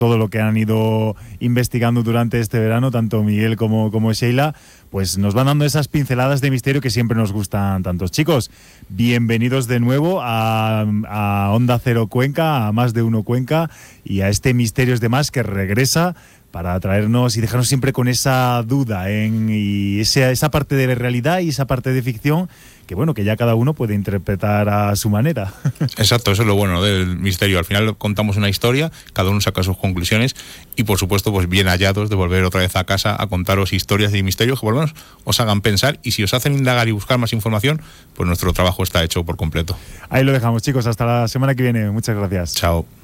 todo lo que han ido investigando durante este verano, tanto Miguel como Sheila, pues nos van dando esas pinceladas de misterio que siempre nos gustan tantos. Chicos, bienvenidos de nuevo a Onda Cero Cuenca, a Más de Uno Cuenca, y a este Misterios de Más que regresa para traernos y dejarnos siempre con esa duda y esa parte de realidad y esa parte de ficción que bueno, que ya cada uno puede interpretar a su manera. Exacto, eso es lo bueno del misterio. Al final contamos una historia, cada uno saca sus conclusiones y por supuesto pues bien hallados de volver otra vez a casa a contaros historias y misterios que por lo menos os hagan pensar, y si os hacen indagar y buscar más información, pues nuestro trabajo está hecho por completo. Ahí lo dejamos, chicos, hasta la semana que viene. Muchas gracias. Chao.